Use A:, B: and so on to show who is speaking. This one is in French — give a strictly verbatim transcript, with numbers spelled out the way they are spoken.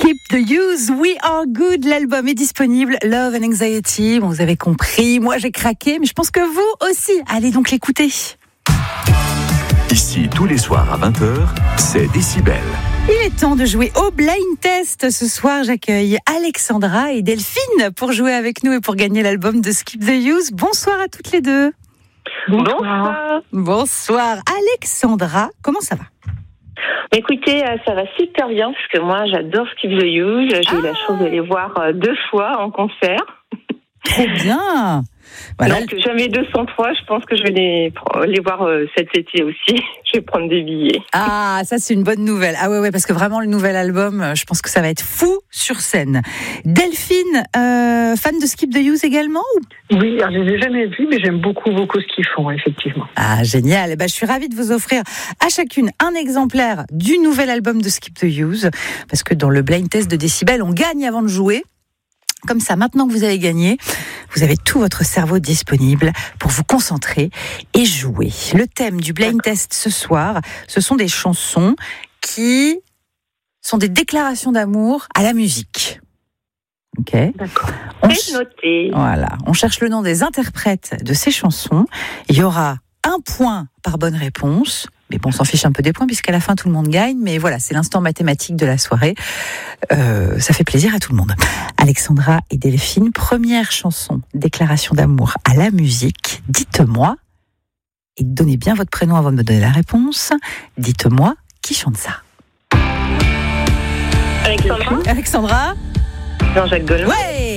A: Skip the Use, We Are Good, l'album est disponible, Love and Anxiety, bon, vous avez compris, moi j'ai craqué, mais je pense que vous aussi, allez donc l'écouter.
B: Ici, tous les soirs à vingt heures, c'est Décibel.
A: Il est temps de jouer au blind test. Ce soir, j'accueille Alexandra et Delphine pour jouer avec nous et pour gagner l'album de Skip the Use. Bonsoir à toutes les deux.
C: Bonsoir.
A: Bonsoir. Alexandra, comment ça va ?
C: Écoutez, ça va super bien parce que moi j'adore Skip the Use. J'ai ah. eu la chance de les voir deux fois en concert.
A: Trop bien. Voilà.
C: Donc jamais deux cent trois, je pense que je vais les, les voir cet été aussi. Je vais prendre des billets.
A: Ah, ça c'est une bonne nouvelle. Ah ouais, ouais, parce que vraiment le nouvel album, je pense que ça va être fou sur scène. Delphine, euh, fan de Skip the Use également ou...
D: Oui, alors je les ai jamais vus, mais j'aime beaucoup, beaucoup ce qu'ils font, effectivement.
A: Ah, génial. Eh ben, je suis ravie de vous offrir à chacune un exemplaire du nouvel album de Skip the Use, parce que dans le blind test de Décibel, on gagne avant de jouer. Comme ça, maintenant que vous avez gagné, vous avez tout votre cerveau disponible pour vous concentrer et jouer. Le thème du blind test ce soir, ce sont des chansons qui sont des déclarations d'amour à la musique. Ok.
C: D'accord.
A: On
C: C'est noté.
A: Voilà. On cherche le nom des interprètes de ces chansons. Il y aura un point par bonne réponse. Mais bon, on s'en fiche un peu des points puisqu'à la fin tout le monde gagne. Mais voilà, c'est l'instant mathématique de la soirée. Euh, ça fait plaisir à tout le monde. Alexandra et Delphine, première chanson, déclaration d'amour à la musique. Dites-moi, et donnez bien votre prénom avant de me donner la réponse. Dites-moi qui chante ça.
C: Alexandra.
A: Alexandra.
C: Jean-Jacques Goldman.
A: Ouais.